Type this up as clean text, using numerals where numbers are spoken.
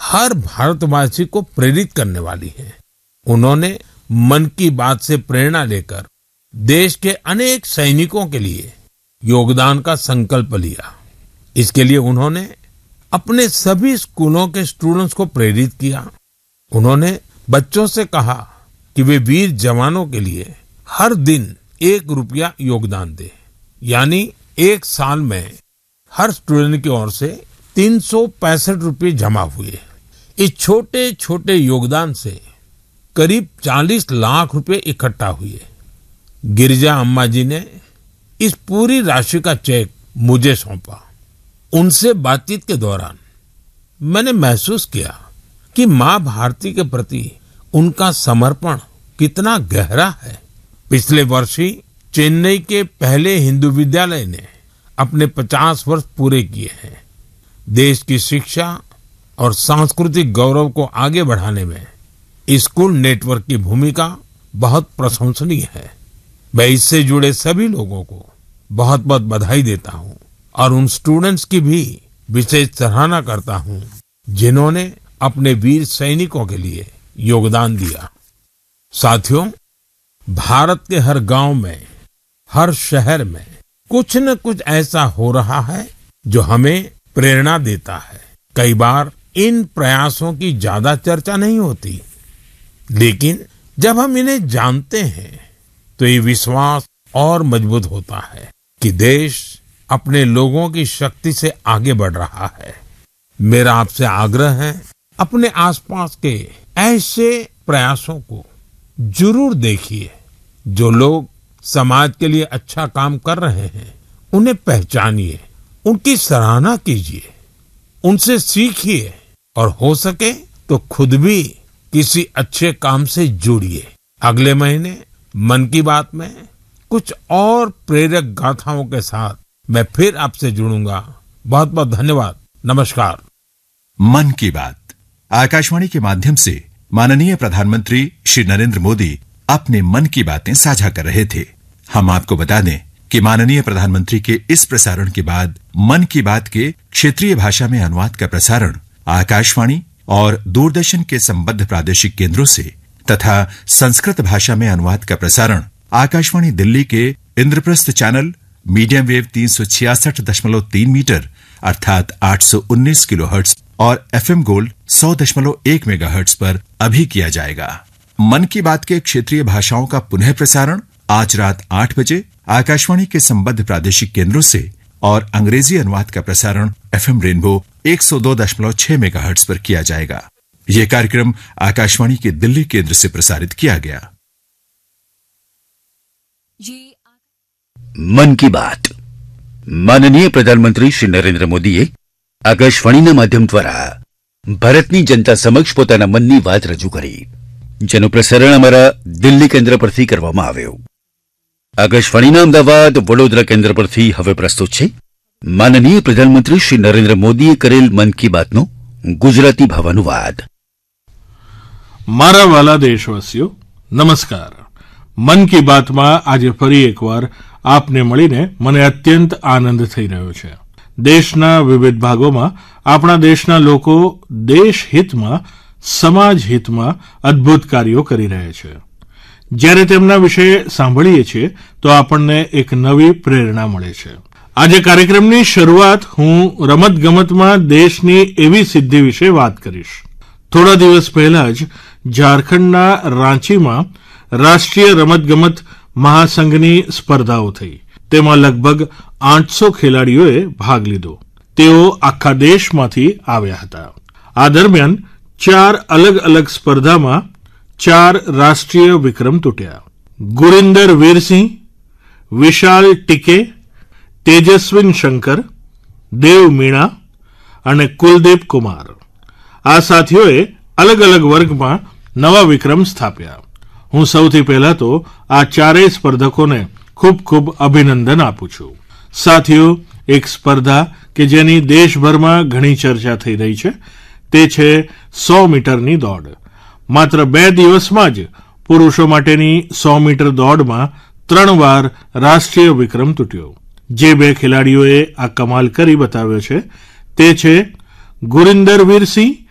हर भारतवासी को प्रेरित करने वाली है। उन्होंने मन की बात से प्रेरणा लेकर देश के अनेक सैनिकों के लिए योगदान का संकल्प लिया। इसके लिए उन्होंने अपने सभी स्कूलों के स्टूडेंट्स को प्रेरित किया। उन्होंने बच्चों से कहा कि वे वीर जवानों के लिए हर दिन 1 रुपया योगदान दें। यानी एक साल में हर स्टूडेंट की ओर से 365 रुपये जमा हुए। इस छोटे छोटे योगदान से करीब 40 लाख रुपए इकट्ठा हुए। गिरिजा अम्मा जी ने इस पूरी राशि का चेक मुझे सौंपा। उनसे बातचीत के दौरान मैंने महसूस किया कि माँ भारती के प्रति उनका समर्पण कितना गहरा है। पिछले वर्ष ही चेन्नई के पहले हिंदू विद्यालय ने अपने 50 वर्ष पूरे किए हैं। देश की शिक्षा और सांस्कृतिक गौरव को आगे बढ़ाने में स्कूल नेटवर्क की भूमिका बहुत प्रशंसनीय है। मैं इससे जुड़े सभी लोगों को बहुत बहुत बधाई देता हूँ और उन स्टूडेंट्स की भी विशेष सराहना करता हूँ जिन्होंने अपने वीर सैनिकों के लिए योगदान दिया। साथियों, भारत के हर गांव में, हर शहर में कुछ न कुछ ऐसा हो रहा है जो हमें प्रेरणा देता है। कई बार इन प्रयासों की ज्यादा चर्चा नहीं होती, लेकिन जब हम इन्हें जानते हैं तो ये विश्वास और मजबूत होता है कि देश अपने लोगों की शक्ति से आगे बढ़ रहा है। मेरा आपसे आग्रह है, अपने आसपास के ऐसे प्रयासों को जरूर देखिए। जो लोग समाज के लिए अच्छा काम कर रहे हैं उन्हें पहचानिए, उनकी सराहना कीजिए, उनसे सीखिए और हो सके तो खुद भी किसी अच्छे काम से जुड़िए। अगले महीने मन की बात में कुछ और प्रेरक गाथाओं के साथ मैं फिर आपसे जुड़ूंगा। बहुत बहुत धन्यवाद। नमस्कार। मन की बात आकाशवाणी के माध्यम से माननीय प्रधानमंत्री श्री नरेंद्र मोदी अपने मन की बातें साझा कर रहे थे। हम आपको बता दें कि माननीय प्रधानमंत्री के इस प्रसारण के बाद मन की बात के क्षेत्रीय भाषा में अनुवाद का प्रसारण आकाशवाणी और दूरदर्शन के संबद्ध प्रादेशिक केंद्रों से तथा संस्कृत भाषा में अनुवाद का प्रसारण आकाशवाणी दिल्ली के Indraprastha channel medium wave 366.3 metre अर्थात 819 किलोहर्ट्ज और एफएम गोल्ड 100.1 मेगाहर्ट्ज पर अभी किया जाएगा। मन की बात के क्षेत्रीय भाषाओं का पुनः प्रसारण आज रात 8 बजे आकाशवाणी के संबद्ध प्रादेशिक केंद्रों से और अंग्रेजी अनुवाद का प्रसारण एफएम रेनबो 102.6 मेगाहर्ट्ज पर किया जाएगा। यह कार्यक्रम आकाशवाणी के दिल्ली केंद्र से प्रसारित किया गया। મન કી બાત માનનીય પ્રધાનમંત્રી શ્રી નરેન્દ્ર મોદીએ આકાશવાણીના માધ્યમ દ્વારા ભારતની જનતા સમક્ષ પોતાના મનની વાત રજૂ કરી, જેનું પ્રસારણ અમારા દિલ્હી કેન્દ્ર પરથી કરવામાં આવ્યું। આકાશવાણીના અમદાવાદ વડોદરા કેન્દ્ર પરથી હવે પ્રસ્તુત છે માનનીય પ્રધાનમંત્રી શ્રી નરેન્દ્ર મોદીએ કરેલ મન કી બાતનો ગુજરાતી ભાવાનુવાદ। મારા વાલા દેશવાસીઓ, નમસ્કાર। મન કી બાતમાં આજે ફરી એકવાર આપને મળીને મને અત્યંત આનંદ થઈ રહ્યો છે। દેશના વિવિધ ભાગોમાં આપણા દેશના લોકો દેશ હિતમાં, સમાજ હિતમાં અદ્ભુત કાર્યો કરી રહ્યા છે। જ્યારે તેમના વિશે સાંભળીએ છીએ તો આપણને એક નવી પ્રેરણા મળે છે। આજે કાર્યક્રમની શરૂઆત હું રમતગમતમાં દેશની એવી સિદ્ધિ વિશે વાત કરીશ। થોડા દિવસ પહેલા જ ઝારખંડના રાંચીમાં રાષ્ટ્રીય રમતગમત મહાસંઘની સ્પર્ધાઓ થઈ। તેમાં લગભગ 800 ખેલાડીઓએ ભાગ લીધો। તેઓ આખા દેશમાંથી આવ્યા હતા। આ દરમિયાન 4 અલગ અલગ સ્પર્ધામાં 4 રાષ્ટ્રીય વિક્રમ તૂટ્યા। ગુરિંદર વીરસિંહ, વિશાલ ટીકે, તેજસ્વિન શંકર, દેવ મીણા અને કુલદીપ કુમાર આ સાથીઓએ અલગ અલગ વર્ગમાં નવા વિક્રમ સ્થાપ્યા। હું સૌથી પહેલા તો આ ચારેય સ્પર્ધકોને ખૂબ ખૂબ અભિનંદન આપું છું। સાથીઓ, એક સ્પર્ધા કે જેની દેશભરમાં ઘણી ચર્ચા થઈ રહી છે તે છે 100 મીટરની દોડ। માત્ર 2 દિવસમાં જ પુરુષો માટેની 100 મીટર દોડમાં 3 વાર રાષ્ટ્રીય વિક્રમ તૂટ્યો। જે 2 ખેલાડીઓએ આ કમાલ કરી બતાવ્યો છે તે છે ગુરિંદર વીરસિંહ